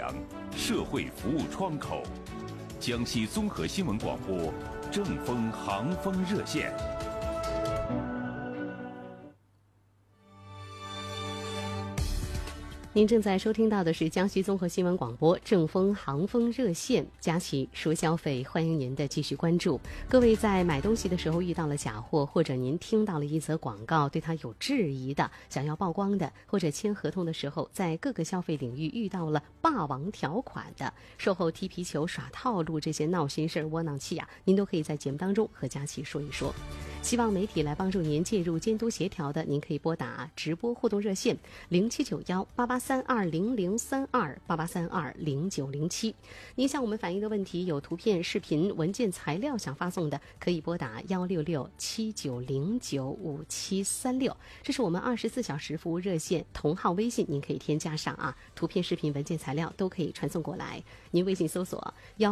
梁，社会服务窗口。江西综合新闻广播正风航风热线。 您正在收听到的是江西综合新闻广播正风航风热线，佳琪说消费，欢迎您的继续关注。各位在买东西的时候遇到了假货，或者您听到了一则广告对它有质疑的，想要曝光的，或者签合同的时候在各个消费领域遇到了霸王条款的，售后踢皮球耍套路，这些闹心事儿窝囊气啊，您都可以在节目当中和佳琪说一说。希望媒体来帮助您介入监督协调的，您可以拨打直播互动热线07918832003288320907。您向我们反映的问题有图片、视频、文件、材料想发送的，可以拨打16679095736，这是我们24小时服务热线，同号微信您可以添加上啊，图片、视频、文件、材料都可以传送过来。您微信搜索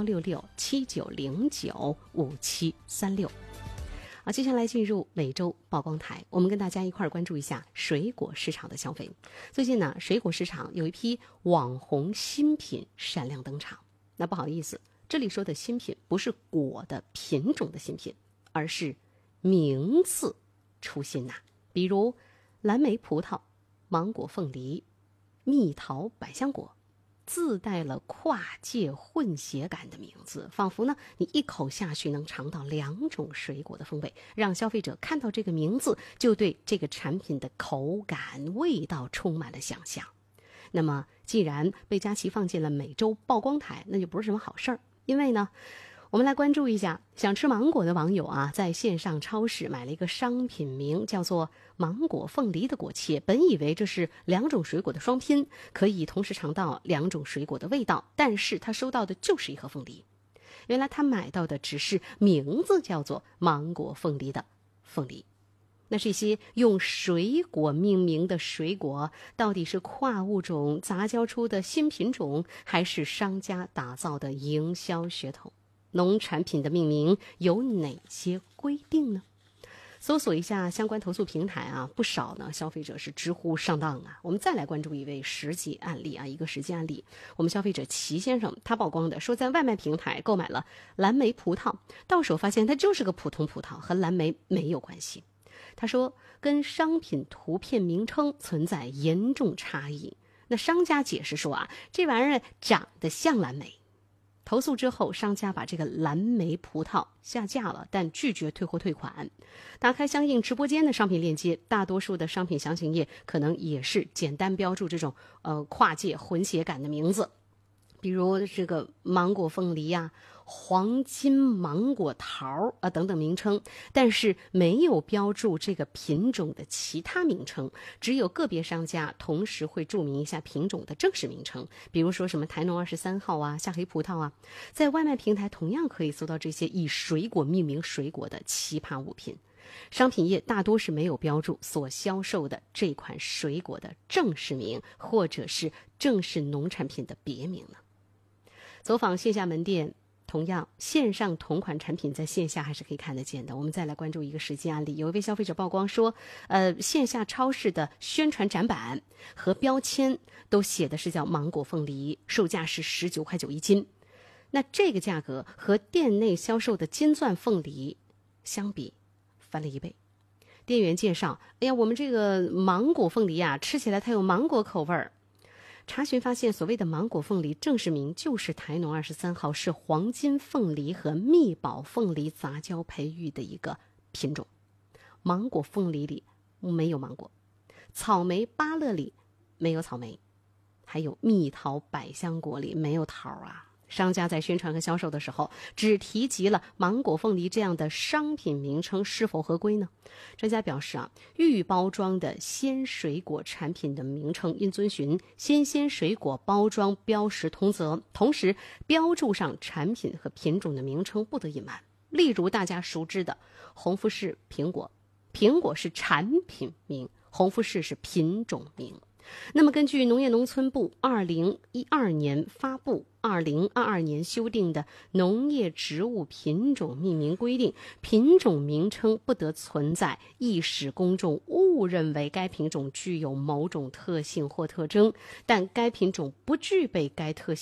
16679095736。接下来进入每周曝光台，我们跟大家一块儿关注一下水果市场的消费。最近呢，水果市场有一批网红新品闪亮登场。那不好意思，这里说的新品不是果的品种的新品，而是名字出新呐。比如蓝莓葡萄、芒果凤梨、蜜桃百香果，自带了跨界混血感的名字，仿佛呢你一口下去能尝到2种水果的风味，让消费者看到这个名字就对这个产品的口感味道充满了想象。那么既然被佳琪放进了每周曝光台，那就不是什么好事儿，因为呢我们来关注一下想吃芒果的网友啊，在线上超市买了一个商品名叫做芒果凤梨的果切，本以为这是2种水果的双拼，可以同时尝到2种水果的味道，但是他收到的就是一盒凤梨。原来他买到的只是名字叫做芒果凤梨的凤梨。那这些用水果命名的水果，到底是跨物种杂交出的新品种，还是商家打造的营销噱头？农产品的命名有哪些规定呢？搜索一下相关投诉平台啊，不少呢消费者是直呼上当啊。我们再来关注一位实际案例啊，一个实际案例，我们消费者齐先生他曝光的，说在外卖平台购买了蓝莓葡萄，到手发现它就是个普通葡萄，和蓝莓没有关系。他说跟商品图片名称存在严重差异。那商家解释说啊，这玩意儿长得像蓝莓。投诉之后，商家把这个蓝莓葡萄下架了，但拒绝退货退款。打开相应直播间的商品链接，大多数的商品详情页可能也是简单标注这种跨界混血感的名字，比如这个芒果凤梨啊、黄金芒果桃啊等等名称，但是没有标注这个品种的其他名称，只有个别商家同时会注明一下品种的正式名称，比如说什么台农23号啊、夏黑葡萄啊。在外卖平台同样可以搜到这些以水果命名水果的奇葩物品，商品页大多是没有标注所销售的这款水果的正式名，或者是正式农产品的别名呢。走访线下门店，同样线上同款产品在线下还是可以看得见的。我们再来关注一个实际案例，有一位消费者曝光说线下超市的宣传展板和标签都写的是叫芒果凤梨，售价是19.9块一斤。那这个价格和店内销售的金钻凤梨相比翻了1倍。店员介绍，哎呀，我们这个芒果凤梨啊，吃起来它有芒果口味儿。查询发现，所谓的芒果凤梨正式名就是台农23号，是黄金凤梨和蜜宝凤梨杂交培育的一个品种。芒果凤梨里没有芒果，草莓芭乐里没有草莓，还有蜜桃百香果里没有桃啊。商家在宣传和销售的时候只提及了芒果凤梨这样的商品名称，是否合规呢？专家表示啊，预包装的鲜水果产品的名称应遵循新鲜水果包装标识通则，同时标注上产品和品种的名称不得隐瞒。例如大家熟知的红富士苹果，苹果是产品名，红富士是品种名。那么根据农业农村部2012年发布2022年修订的农业植物品种命名规定，品种名称不得存在易使公众误认为该品种具有某种特性或特征，但该品种不具备该特性